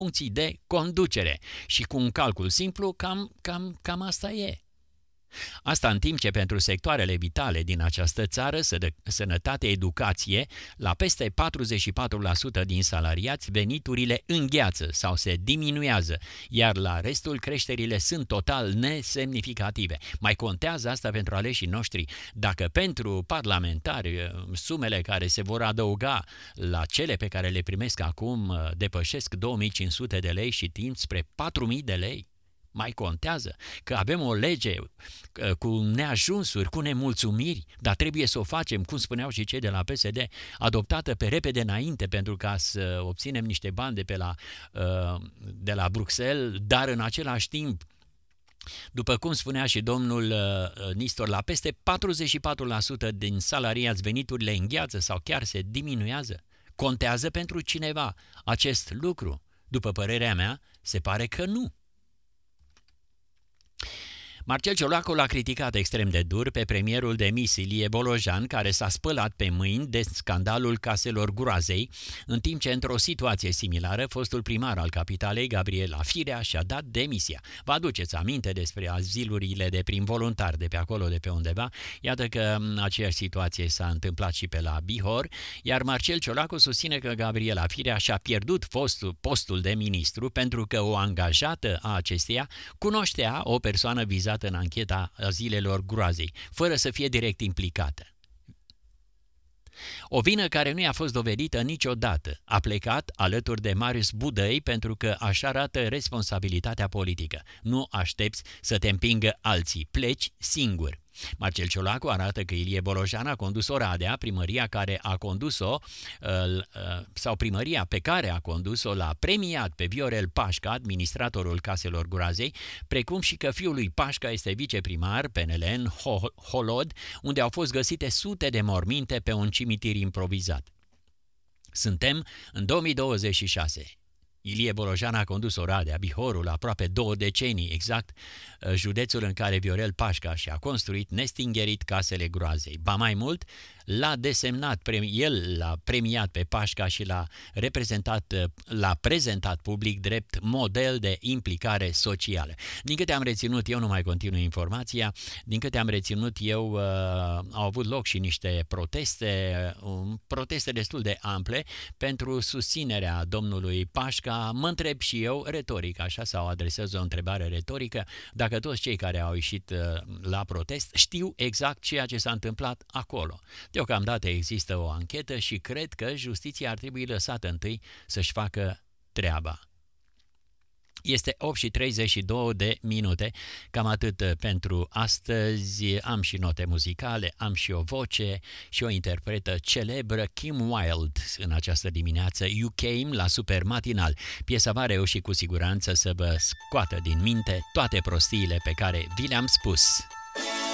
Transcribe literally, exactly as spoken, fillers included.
funcții de conducere și cu un calcul simplu cam, cam, cam asta e. Asta în timp ce pentru sectoarele vitale din această țară, sănătate, educație, la peste patruzeci și patru la sută din salariați veniturile îngheață sau se diminuează, iar la restul creșterile sunt total nesemnificative. Mai contează asta pentru aleșii noștri? Dacă pentru parlamentari sumele care se vor adăuga la cele pe care le primesc acum depășesc două mii cinci sute de lei și tind spre patru mii de lei? Mai contează că avem o lege cu neajunsuri, cu nemulțumiri, dar trebuie să o facem, cum spuneau și cei de la P S D, adoptată pe repede înainte pentru ca să obținem niște bani de, pe la, de la Bruxelles, dar în același timp, după cum spunea și domnul Nistor, la peste patruzeci și patru la sută din salariați veniturile îngheață sau chiar se diminuează. Contează pentru cineva acest lucru? După părerea mea, se pare că nu. Marcel Ciolacu l-a criticat extrem de dur pe premierul demis Ilie Bolojan, care s-a spălat pe mâini de scandalul caselor groazei, în timp ce într-o situație similară, fostul primar al capitalei, Gabriela Firea, și-a dat demisia. Vă aduceți aminte despre azilurile de prim voluntari de pe acolo, de pe undeva? Iată că aceeași situație s-a întâmplat și pe la Bihor, iar Marcel Ciolacu susține că Gabriela Firea și-a pierdut postul, postul de ministru pentru că o angajată a acesteia cunoștea o persoană vizată în ancheta zilelor groazei, fără să fie direct implicată. O vină care nu i-a fost dovedită niciodată. A plecat alături de Marius Budăi pentru că așa arată responsabilitatea politică. Nu aștepți să te împingă alții, pleci singur. Marcel Ciolacu arată că Ilie Bolojan a condus Oradea, primăria care a condus-o sau primăria pe care a condus-o l-a premiat pe Viorel Pașca, administratorul caselor groazei, precum și că fiul lui Pașca este viceprimar P N L în Holod, unde au fost găsite sute de morminte pe un cimitir improvizat. Suntem în două mii douăzeci și șase. Ilie Bolojan a condus Oradea, Bihorul, aproape două decenii, exact județul în care Viorel Pașca și-a construit nestingerit casele groazei. Ba mai mult, l-a desemnat, el l-a premiat pe Pașca și l-a reprezentat, l-a prezentat public drept model de implicare socială. Din câte am reținut, eu nu mai continui informația, din câte am reținut eu, uh, au avut loc și niște proteste, um, proteste destul de ample pentru susținerea domnului Pașca. Mă întreb și eu, retoric, așa, sau adresez o întrebare retorică, dacă toți cei care au ieșit uh, la protest știu exact ceea ce s-a întâmplat acolo. Deocamdată există o anchetă și cred că justiția ar trebui lăsată întâi să-și facă treaba. Este opt și treizeci și două de minute, cam atât pentru astăzi. Am și note muzicale, am și o voce și o interpretă celebră, Kim Wilde, în această dimineață. You Came la Super Matinal. Piesa va reuși cu siguranță să vă scoată din minte toate prostiile pe care vi le-am spus.